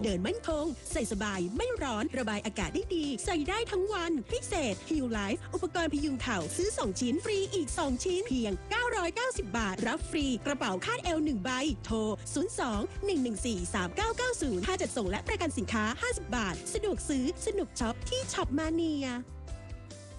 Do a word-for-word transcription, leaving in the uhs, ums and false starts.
เดินมั่นคงใส่สบายไม่ร้อนระบายอากาศได้ดีใส่ได้ทั้งวันพิเศษ Heal Life อุปกรณ์พยุงเข่าซื้อสองชิ้นฟรีอีกสองชิ้นเพียงเก้าร้อยเก้าสิบบาทรับฟรีกระเป๋าคาดเอวหนึ่งใบโทรศูนย์ สอง หนึ่ง หนึ่ง สี่ สาม เก้า เก้า ศูนย์ค่าจัดส่งและประกันสินค้าห้าสิบบาทสะดวกซื้อสนุกช็อปที่ช็อปมาเนีย